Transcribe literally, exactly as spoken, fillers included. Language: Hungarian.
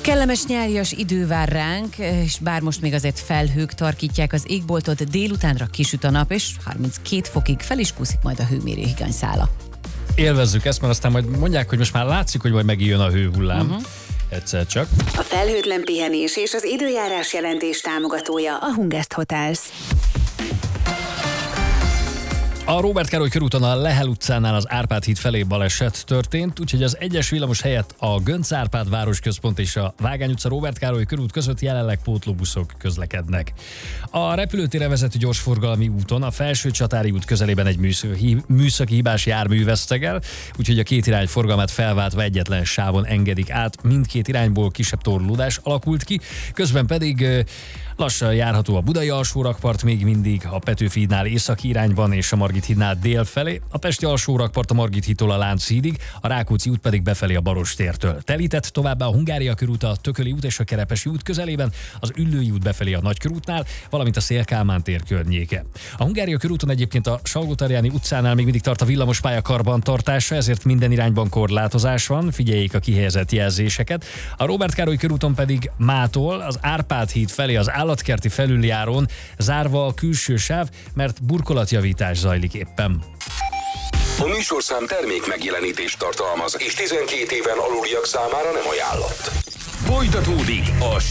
Kellemes nyárias idő vár ránk, és bár most még azért felhők tarkítják az égboltot, délutánra kisüt a nap, és harminckét fokig fel is kúszik majd a hőmérő higanyszála. Élvezzük ezt, mert aztán majd mondják, hogy most már látszik, hogy majd megjön a hőhullám. Uh-huh. Egyszer csak. A felhőtlen pihenés és az időjárás jelentés támogatója a Hungest Hotels. A Róbert Károly körúton a Lehel utcánál az Árpád híd felé baleset történt, úgyhogy az egyes villamos helyett a Göncz Árpád városközpont és a Vágány utca Róbert Károly körút között jelenleg pótlóbuszok közlekednek. A repülőtérre vezető gyorsforgalmi úton a Felső-Csatári út közelében egy műszaki, műszaki hibás jármű vesztegel, úgyhogy a két irány forgalmát felváltva egyetlen sávon engedik át, mindkét irányból kisebb torlódás alakult ki, közben pedig lassan járható a Budai alsórakpart még mindig a Petőfi hídnál északi irányban és a Margit hídnál dél felé, a Pesti alsórakpart a Margit hídtól a Lánchídig, a Rákóczi út pedig befelé a Barostértől. Telített továbbá a Hungária körút, a Tököli út és a Kerepesi út közelében, az Üllői út befelé a Nagykörútnál, valamint a Széll-Kálmán tér környéke. A Hungária körúton egyébként a Salgótarjáni utcánál még mindig tart a villamospálya karbantartása, ezért minden irányban korlátozás van, figyeljék a kihelyezett jelzéseket. A Róbert Károly körúton pedig mától az Árpád híd felé az Állatkerti felüljárón zárva a külső sáv, mert burkolatjavítás zajlik éppen. A műsorszám termék megjelenítést tartalmaz, és tizenkét éven aluliak számára nem ajánlott. Folytatódik a